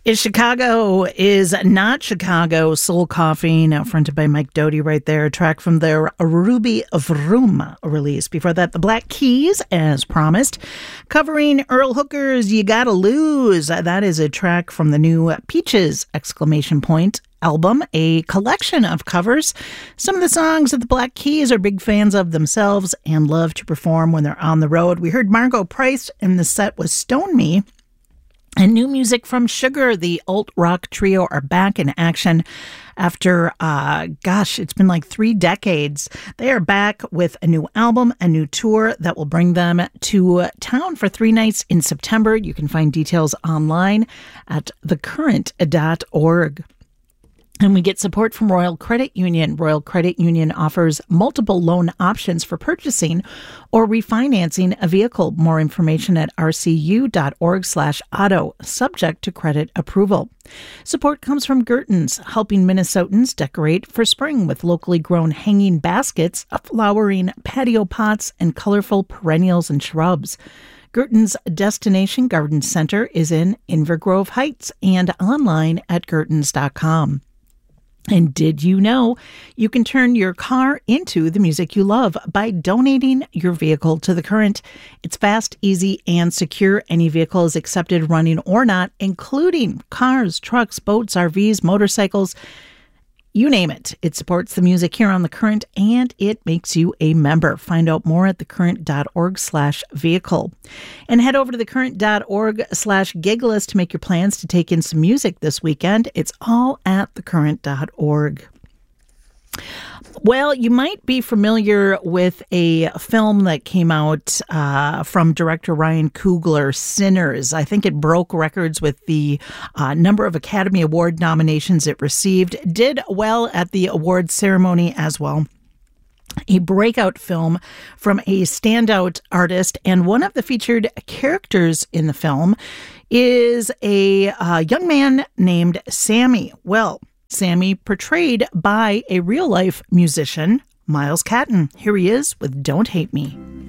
Is Chicago is not Chicago. Soul Coffee, now fronted by Mike Doughty right there. A track from their Ruby of Room release. Before that, the Black Keys, as promised. Covering Earl Hooker's You Gotta Lose. That is a track from the new Peaches! Album, a collection of covers. Some of the songs that the Black Keys are big fans of themselves and love to perform when they're on the road. We heard Margo Price, and the set was Stone Me. And new music from Sugar, the alt-rock trio, are back in action after, it's been like 3 decades. They are back with a new album, a new tour that will bring them to town for 3 nights in September. You can find details online at thecurrent.org. And we get support from Royal Credit Union. Royal Credit Union offers multiple loan options for purchasing or refinancing a vehicle. More information at rcu.org/auto, subject to credit approval. Support comes from Gerton's, helping Minnesotans decorate for spring with locally grown hanging baskets, flowering patio pots, and colorful perennials and shrubs. Gerton's Destination Garden Center is in Invergrove Heights and online at gertons.com. And did you know you can turn your car into the music you love by donating your vehicle to The Current? It's fast, easy, and secure. Any vehicle is accepted running or not, including cars, trucks, boats, RVs, motorcycles. You name it. It supports the music here on The Current, and it makes you a member. Find out more at thecurrent.org/vehicle. And head over to thecurrent.org/giglist to make your plans to take in some music this weekend. It's all at thecurrent.org. Well, you might be familiar with a film that came out from director Ryan Coogler, Sinners. I think it broke records with the number of Academy Award nominations it received. Did well at the awards ceremony as well. A breakout film from a standout artist, and one of the featured characters in the film is a young man named Sammy. Well, Sammy portrayed by a real-life musician, Miles Catton. Here he is with Don't Hate Me.